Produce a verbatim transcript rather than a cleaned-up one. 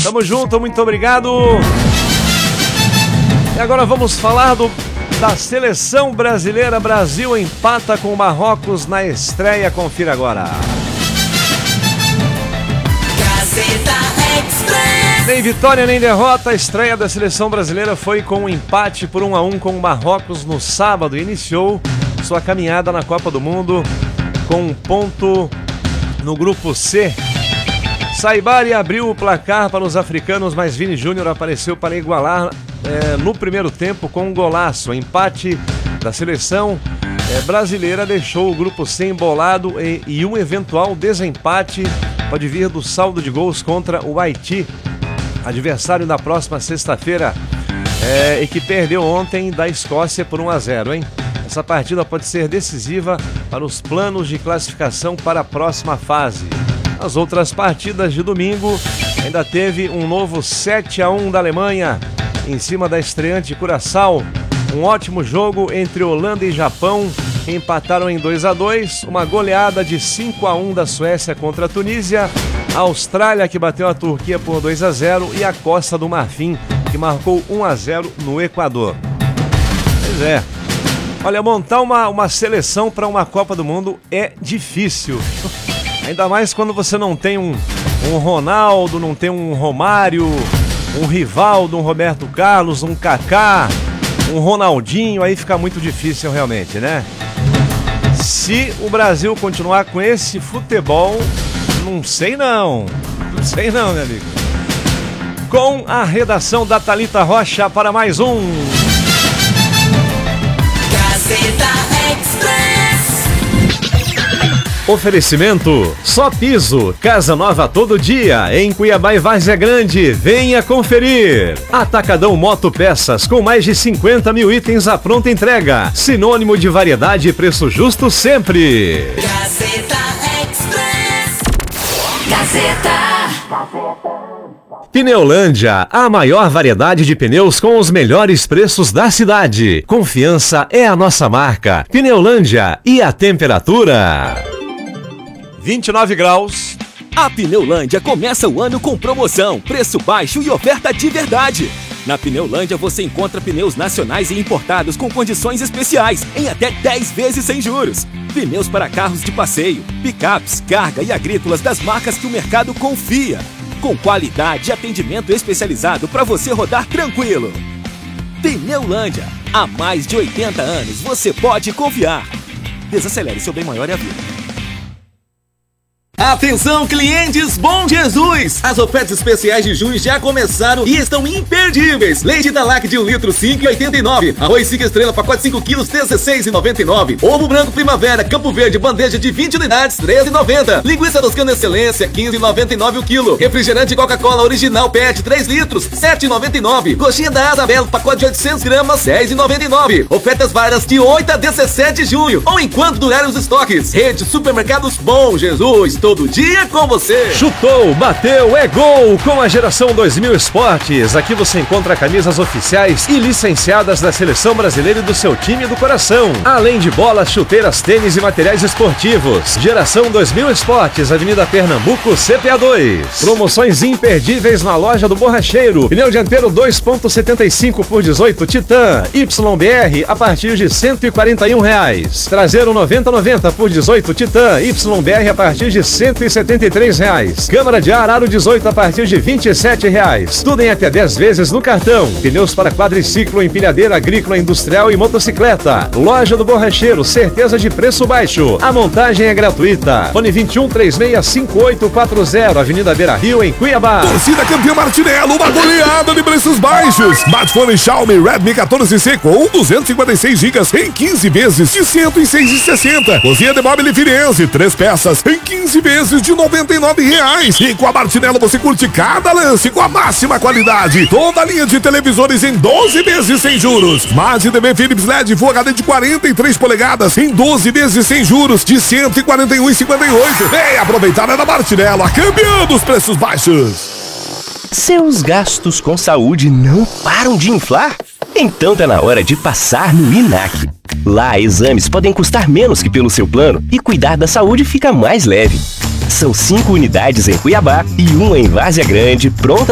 Tamo junto, muito obrigado. E agora vamos falar do, da seleção brasileira. Brasil empata com o Marrocos na estreia. Confira agora. Nem vitória nem derrota, a estreia da seleção brasileira foi com um empate por um a um com o Marrocos no sábado. Iniciou sua caminhada na Copa do Mundo com um ponto no grupo C. Saibari abriu o placar para os africanos, mas Vini Júnior apareceu para igualar é, no primeiro tempo com um golaço. O empate da seleção é, brasileira deixou o grupo C embolado e, e um eventual desempate pode vir do saldo de gols contra o Haiti, adversário na próxima sexta-feira, é, e que perdeu ontem da Escócia por um a zero, hein? Essa partida pode ser decisiva para os planos de classificação para a próxima fase. As outras partidas de domingo ainda teve um novo sete a um da Alemanha em cima da estreante Curaçao. Um ótimo jogo entre Holanda e Japão, que empataram em dois a dois. Uma goleada de cinco a um da Suécia contra a Tunísia. A Austrália, que bateu a Turquia por dois a zero, e a Costa do Marfim, que marcou um a zero no Equador. Pois é. Olha, montar uma, uma seleção para uma Copa do Mundo é difícil. Ainda mais quando você não tem um, um Ronaldo, não tem um Romário, um Rivaldo, um Roberto Carlos, um Kaká, um Ronaldinho, aí fica muito difícil realmente, né? Se o Brasil continuar com esse futebol, não sei não, não sei não, meu amigo. Com a redação da Thalita Rocha para mais um Gazeta Express. Oferecimento Só Piso, casa nova todo dia, em Cuiabá e Várzea Grande. Venha conferir. Atacadão Moto Peças, com mais de cinquenta mil itens à pronta entrega. Sinônimo de variedade e preço justo sempre. Gazeta Express. Gazeta. Pneulândia, a maior variedade de pneus com os melhores preços da cidade. Confiança é a nossa marca. Pneulândia. E a temperatura? vinte e nove graus. A Pneulândia começa o ano com promoção, preço baixo e oferta de verdade. Na Pneulândia você encontra pneus nacionais e importados com condições especiais, em até dez vezes sem juros. Pneus para carros de passeio, picapes, carga e agrícolas das marcas que o mercado confia. Com qualidade e atendimento especializado para você rodar tranquilo. Pneulândia, há mais de oitenta anos você pode confiar. Desacelere seu bem maior e a vida. Atenção, clientes Bom Jesus! As ofertas especiais de junho já começaram e estão imperdíveis. Leite Italac de um litro, cinco reais e oitenta e nove centavos. Arroz cinco estrela, pacote cinco quilos, dezesseis reais e noventa e nove centavos. Ovo branco Primavera, Campo Verde, bandeja de vinte unidades, treze reais e noventa centavos. Linguiça Toscana Excelência, quinze reais e noventa e nove centavos o quilo. Refrigerante Coca-Cola Original P E T, três litros, sete reais e noventa e nove centavos. Coxinha da Isabel, pacote de oitocentos gramas, dez reais e noventa e nove centavos. Ofertas várias de oito a dezessete de junho, ou enquanto durarem os estoques. Rede Supermercados Bom Jesus, todo dia com você. Chutou, bateu, é gol com a Geração dois mil Esportes. Aqui você encontra camisas oficiais e licenciadas da Seleção Brasileira e do seu time do coração. Além de bolas, chuteiras, tênis e materiais esportivos. Geração dois mil Esportes, Avenida Pernambuco, C P A dois. Promoções imperdíveis na loja do Borracheiro. Pneu dianteiro dois ponto setenta e cinco por dezoito Titan Y B R a partir de cento e quarenta e um reais. Traseiro noventa noventa por dezoito Titan Y B R a partir de cento e setenta e três reais. Câmara de ar aro dezoito a partir de vinte e sete reais. Tudo em até dez vezes no cartão. Pneus para quadriciclo, empilhadeira agrícola, industrial e motocicleta. Loja do Borracheiro, certeza de preço baixo. A montagem é gratuita. Fone vinte e um, trinta e seis, cinquenta e oito quarenta, Avenida Beira Rio, em Cuiabá. Torcida campeã Martinello, uma goleada de preços baixos. Smartphone Xiaomi Redmi quatorze C com duzentos e cinquenta e seis gigas em quinze vezes de cento e seis reais e sessenta centavos. Cozinha de móvel Firenze, três peças em quinze vezes de noventa e nove reais. E com a Martinello você curte cada lance com a máxima qualidade. Toda a linha de televisores em doze vezes sem juros. Smart T V Philips L E D Full H D de quarenta e três polegadas em doze vezes sem juros de cento e quarenta e um reais e cinquenta e oito centavos. Vem aproveitar é da Martinello, a campeã dos preços baixos. Seus gastos com saúde não param de inflar? Então tá na hora de passar no I N A C. Lá, exames podem custar menos que pelo seu plano e cuidar da saúde fica mais leve. São cinco unidades em Cuiabá e uma em Várzea Grande, pronta